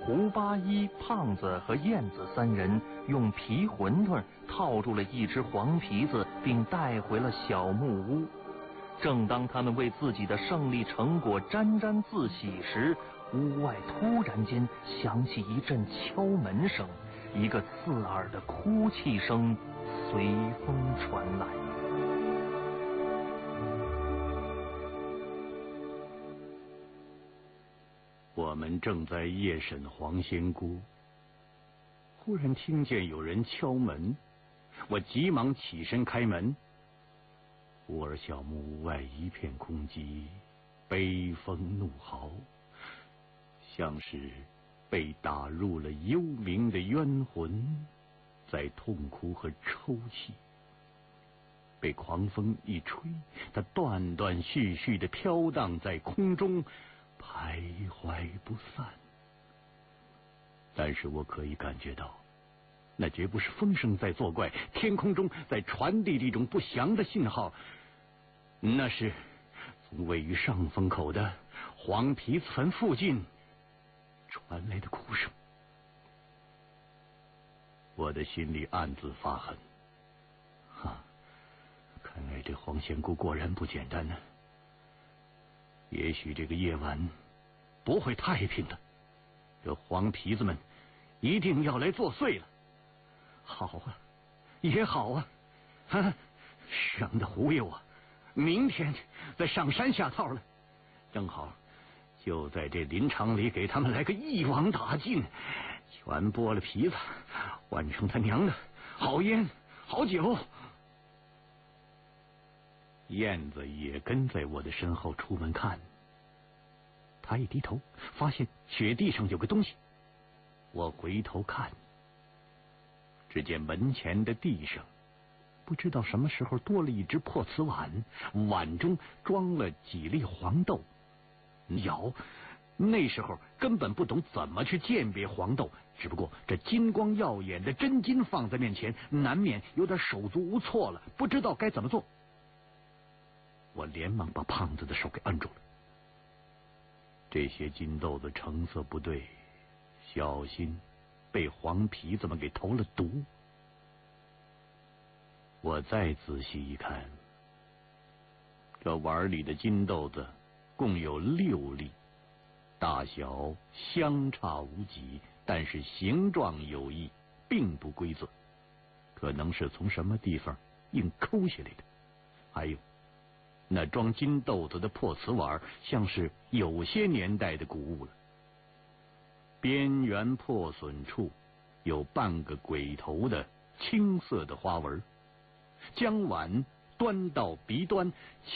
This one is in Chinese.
胡八一、胖子和燕子三人用皮馄饨套住了一只黄皮子，并带回了小木屋。正当他们为自己的胜利成果沾沾自喜时，屋外突然间响起一阵敲门声，一个刺耳的哭泣声随风传来。 我们正在夜审黄仙姑，忽然听见有人敲门，我急忙起身开门。屋儿小木屋外一片空寂，悲风怒号，像是被打入了幽冥的冤魂，在痛哭和抽泣。被狂风一吹，它断断续续地飘荡在空中，徘徊不散。但是我可以感觉到，那绝不是风声在作怪，天空中在传递这种不祥的信号，那是从位于上风口的黄皮子坟附近传来的哭声。我的心里暗自发狠，看来这黄仙姑果然不简单呢。也许这个夜晚不会太平的，这黄皮子们一定要来作祟了。好啊，也好啊，省得忽悠我，明天再上山下套了。正好就在这林场里给他们来个一网打尽，全剥了皮子，换成他娘的好烟好酒。燕子也跟在我的身后出门看，他一低头发现雪地上有个东西，我回头看，只见门前的地上不知道什么时候多了一只破瓷碗，碗中装了几粒黄豆。那时候根本不懂怎么去鉴别黄豆，只不过这金光耀眼的真金放在面前，难免有点手足无措了，不知道该怎么做。我连忙把胖子的手给摁住了。这些金豆子成色不对，小心被黄皮子们给投了毒。我再仔细一看，这碗里的金豆子共有6粒，大小相差无几，但是形状有异，并不规则，可能是从什么地方硬抠下来的。还有那装金豆子的破瓷碗，像是有些年代的古物了，边缘破损处有半个鬼头的青色的花纹。将碗端到鼻端，